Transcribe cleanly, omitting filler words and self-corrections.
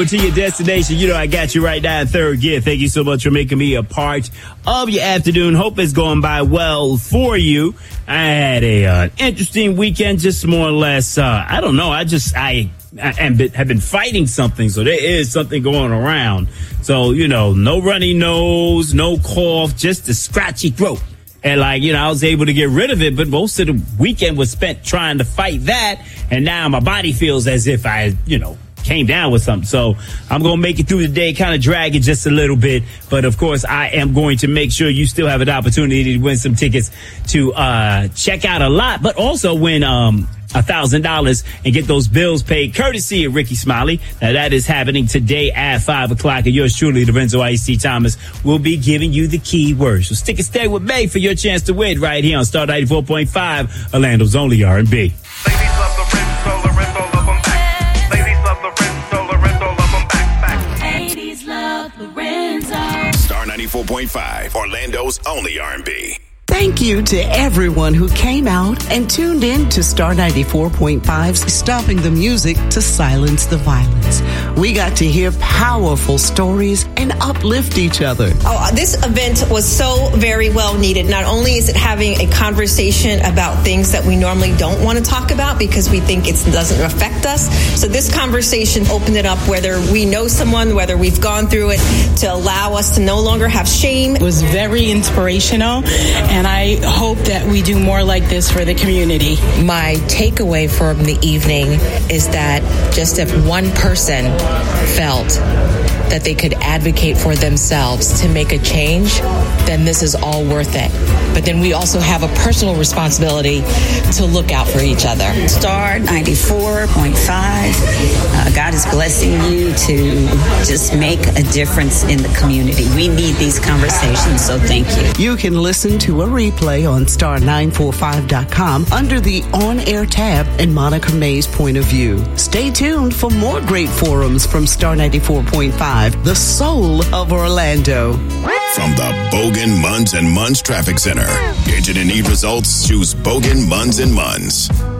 To your destination, you know I got you right now in third gear. Thank you so much for making me a part of your afternoon. Hope it's going by well for you. I had a interesting weekend, just more or less. I don't know. I have been fighting something, so there is something going around. So, you know, no runny nose, no cough, just a scratchy throat. And I was able to get rid of it, but most of the weekend was spent trying to fight that. And now my body feels as if I, came down with something. So I'm going to make it through the day, kind of drag it just a little bit. But of course, I am going to make sure you still have an opportunity to win some tickets to check out a lot, but also win $1,000 and get those bills paid courtesy of Ricky Smiley. Now that is happening today at 5 o'clock. And yours truly, Lorenzo Ice-T Thomas, will be giving you the key words. So stick and stay with me for your chance to win right here on Star 94.5, Orlando's only R&B. Star 94.5, Orlando's only R&B. Thank you to everyone who came out and tuned in to Star 94.5's Stopping the Music to Silence the Violence. We got to hear powerful stories and uplift each other. This event was so very well needed. Not only is it having a conversation about things that we normally don't want to talk about because we think it doesn't affect us. So this conversation opened it up, whether we know someone, whether we've gone through it, to allow us to no longer have shame. It was very inspirational, and I hope that we do more like this for the community. My takeaway from the evening is that just if one person felt that they could advocate for themselves to make a change, then this is all worth it. But then we also have a personal responsibility to look out for each other. Star 94.5. God is blessing you to just make a difference in the community. We need these conversations, so thank you. You can listen to a replay on star945.com under the on-air tab and Monica May's point of view. Stay tuned for more great forums from Star 94.5. The soul of Orlando. From the Bogan Munz and Munz Traffic Center. Agent and need results, choose Bogan Munz and Munz.